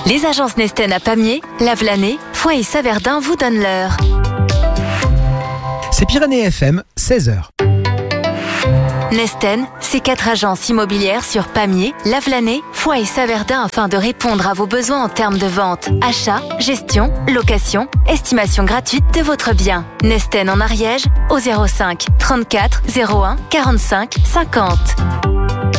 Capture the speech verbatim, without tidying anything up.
Les agences Nesten à Pamiers, Lavelanet, Foix et Saverdin vous donnent l'heure. C'est Pyrénées F M, seize heures. Nesten, c'est quatre agences immobilières sur Pamiers, Lavelanet, Foix et Saverdin afin de répondre à vos besoins en termes de vente, achat, gestion, location, estimation gratuite de votre bien. Nesten en Ariège au zéro cinq trente-quatre zéro un quarante-cinq cinquante.